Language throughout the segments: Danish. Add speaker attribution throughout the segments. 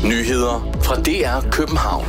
Speaker 1: Nyheder fra DR København.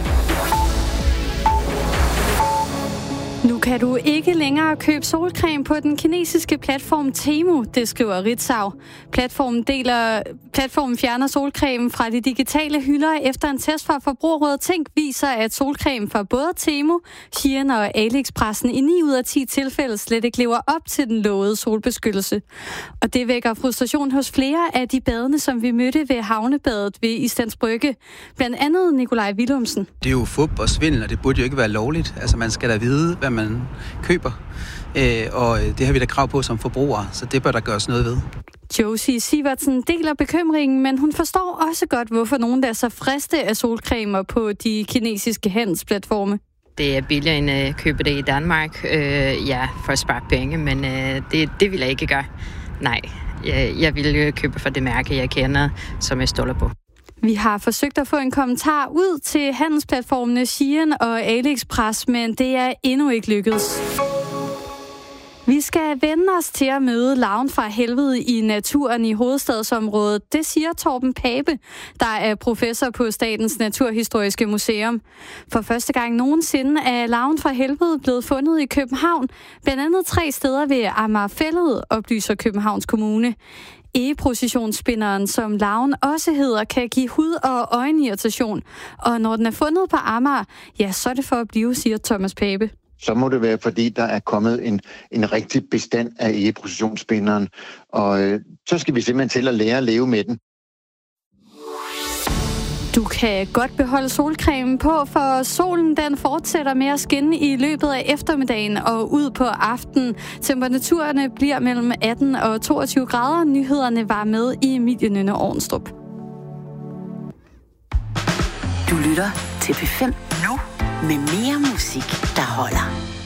Speaker 2: Nu kan du ikke længere købe solcreme på den kinesiske platform Temu, det skriver Ritzau. Platformen fjerner solcreme fra de digitale hylder efter en test fra Forbrugerrådet Tænk viser, at solcreme fra både Temu, Shein og AliExpressen i 9 ud af 10 tilfælde slet ikke lever op til den lovede solbeskyttelse. Og det vækker frustration hos flere af de badende, som vi mødte ved havnebadet ved Islands Brygge. Blandt andet Nikolaj Willumsen.
Speaker 3: Det er jo fup og svindel, og det burde jo ikke være lovligt. Altså man skal da vide, hvad man køber. Og det har vi da krav på som forbrugere, så det bør der gøres noget ved.
Speaker 2: Josie Sivertsen deler bekymringen, men hun forstår også godt, hvorfor nogen lader sig friste af solcremer på de kinesiske handelsplatforme.
Speaker 4: Det er billigere end at købe det i Danmark, for at spare penge, men det vil jeg ikke gøre. Nej, jeg vil købe for det mærke, jeg kender, som jeg stoler på.
Speaker 2: Vi har forsøgt at få en kommentar ud til handelsplatformene Shein og AliExpress, men det er endnu ikke lykkedes. Vi skal vende os til at møde larven fra helvede i naturen i hovedstadsområdet. Det siger Torben Pape, der er professor på Statens Naturhistoriske Museum. For første gang nogensinde er larven fra helvede blevet fundet i København. Blandt andet 3 steder ved Amagerfælled, oplyser Københavns Kommune. Egeprocessionsspinderen, som larven også hedder, kan give hud- og øjenirritation. Og når den er fundet på Amager, ja, så er det for at blive, siger Thomas Pape.
Speaker 5: Så må det være, fordi der er kommet en rigtig bestand af egeprocessionsspinderen. Og så skal vi simpelthen til at lære at leve med den.
Speaker 2: Du kan godt beholde solcremen på, for solen den fortsætter med at skinne i løbet af eftermiddagen og ud på aftenen. Temperaturerne bliver mellem 18 og 22 grader. Nyhederne var med i Emilie Nynne Ornstrup.
Speaker 6: Du lytter til P5 nu med mere musik, der holder.